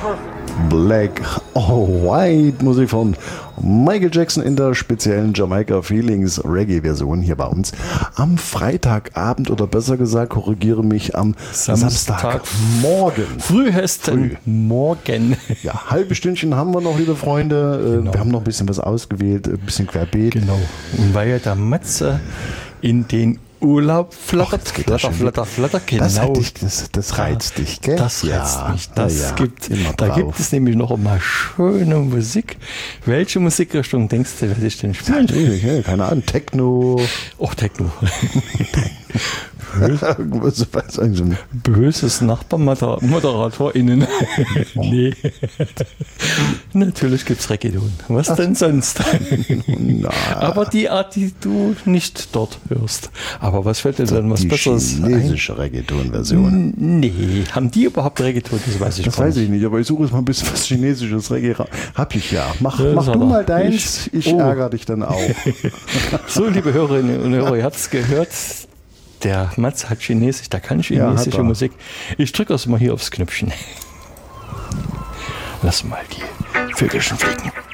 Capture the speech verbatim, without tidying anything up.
Black or White, Musik von Michael Jackson in der speziellen Jamaica Feelings Reggae-Version hier bei uns am Freitagabend oder besser gesagt, korrigiere mich, am Samstagmorgen. Früh heißt Früh. Morgen. Ja, halbe Stündchen haben wir noch, liebe Freunde. Genau. Wir haben noch ein bisschen was ausgewählt, ein bisschen querbeet. Genau. Und weil ja der Matze in den Urlaub flattert, Och, flatter, flatter, flatter, genau. Das, hat dich, das, das reizt dich, gell? Das reizt ja, mich. Das ja, gibt, da gibt es nämlich noch mal schöne Musik. Welche Musikrichtung denkst du, werde ich denn spielen? Ja, keine Ahnung, Techno. Oh, Techno. Irgendwas, was eigentlich Böses NachbarmoderatorInnen. Nee. Natürlich gibt es Reggaeton. Was denn sonst? Aber die Art, die du nicht dort hörst. Aber was fällt dir denn was die Besseres ein? Chinesische Reggaeton-Version. Nee. Haben die überhaupt Reggaeton? Das weiß ich Das gar weiß nicht. ich nicht, aber ich suche jetzt mal ein bisschen was Chinesisches. Reggae. Hab ich ja. Mach, Ja, mach du doch. mal deins. Ich, ich Oh. ärgere dich dann auch. So, liebe Hörerinnen und Hörer, ihr habt es gehört. Der Mats hat Chinesisch, der kann chinesische Ja, Musik. Ich drücke das mal hier aufs Knöpfchen. Lass mal die Vögelchen fliegen.